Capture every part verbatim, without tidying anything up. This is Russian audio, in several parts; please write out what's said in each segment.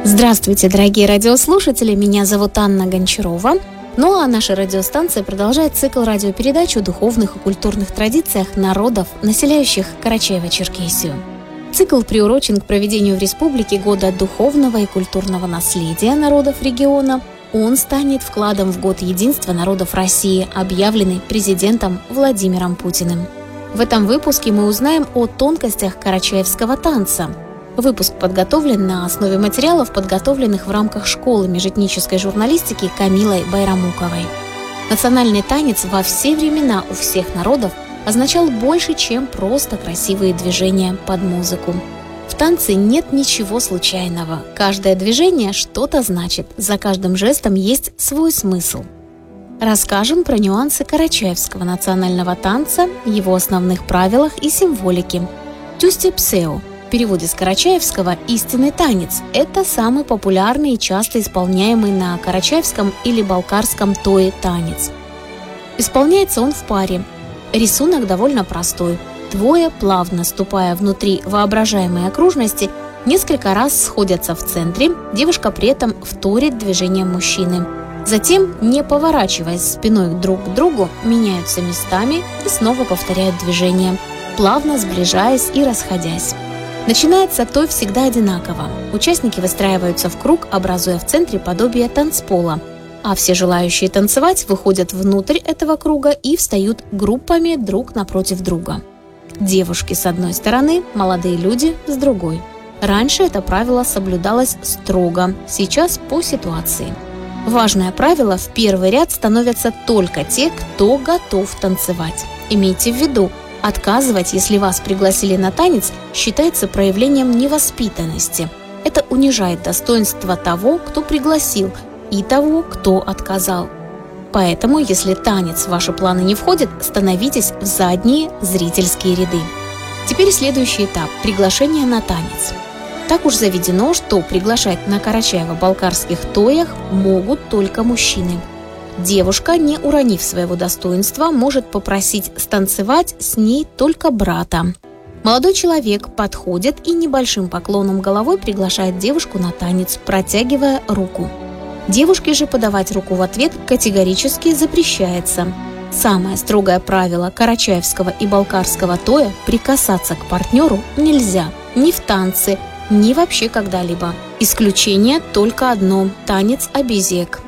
Здравствуйте, дорогие радиослушатели, меня зовут Анна Гончарова. Ну а наша радиостанция продолжает цикл радиопередач о духовных и культурных традициях народов, населяющих Карачаево-Черкесию. Цикл приурочен к проведению в республике Года духовного и культурного наследия народов региона. Он станет вкладом в Год единства народов России, объявленный президентом Владимиром Путиным. В этом выпуске мы узнаем о тонкостях карачаевского танца. Выпуск подготовлен на основе материалов, подготовленных в рамках школы межэтнической журналистики Камилой Байрамуковой. Национальный танец во все времена у всех народов означал больше, чем просто красивые движения под музыку. В танце нет ничего случайного. Каждое движение что-то значит, за каждым жестом есть свой смысл. Расскажем про нюансы карачаевского национального танца, его основных правилах и символике. Тюстепсео. В переводе с карачаевского «истинный танец» – это самый популярный и часто исполняемый на карачаевском или балкарском тое танец. Исполняется он в паре. Рисунок довольно простой. Двое, плавно ступая внутри воображаемой окружности, несколько раз сходятся в центре, девушка при этом вторит движением мужчины. Затем, не поворачиваясь спиной друг к другу, меняются местами и снова повторяют движение, плавно сближаясь и расходясь. Начинается той всегда одинаково. Участники выстраиваются в круг, образуя в центре подобие танцпола, а все желающие танцевать выходят внутрь этого круга и встают группами друг напротив друга. Девушки с одной стороны, молодые люди с другой. Раньше это правило соблюдалось строго, сейчас по ситуации. Важное правило: в первый ряд становятся только те, кто готов танцевать. Имейте в виду, отказывать, если вас пригласили на танец, считается проявлением невоспитанности. Это унижает достоинство того, кто пригласил, и того, кто отказал. Поэтому, если танец в ваши планы не входит, становитесь в задние зрительские ряды. Теперь следующий этап – приглашение на танец. Так уж заведено, что приглашать на карачаево-балкарских тоях могут только мужчины. Девушка, не уронив своего достоинства, может попросить станцевать с ней только брата. Молодой человек подходит и небольшим поклоном головой приглашает девушку на танец, протягивая руку. Девушке же подавать руку в ответ категорически запрещается. Самое строгое правило карачаевского и балкарского тоя – прикасаться к партнеру нельзя ни в танце, ни вообще когда-либо. Исключение только одно – танец обезьяк.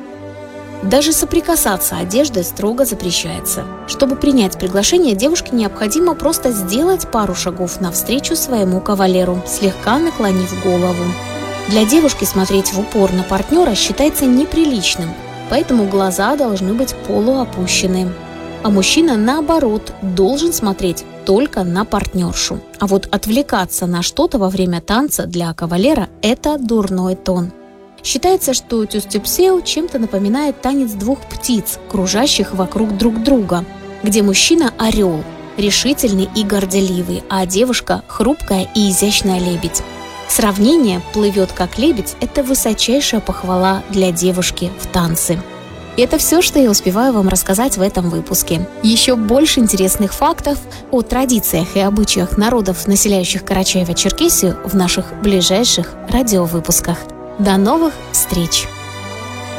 Даже соприкасаться одеждой строго запрещается. Чтобы принять приглашение, девушке необходимо просто сделать пару шагов навстречу своему кавалеру, слегка наклонив голову. Для девушки смотреть в упор на партнера считается неприличным, поэтому глаза должны быть полуопущены. А мужчина, наоборот, должен смотреть только на партнершу. А вот отвлекаться на что-то во время танца для кавалера – это дурной тон. Считается, что тюстепсео чем-то напоминает танец двух птиц, кружащих вокруг друг друга, где мужчина – орел, решительный и горделивый, а девушка – хрупкая и изящная лебедь. Сравнение «плывет как лебедь» – это высочайшая похвала для девушки в танце. И это все, что я успеваю вам рассказать в этом выпуске. Еще больше интересных фактов о традициях и обычаях народов, населяющих Карачаево-Черкесию, в наших ближайших радиовыпусках. До новых встреч!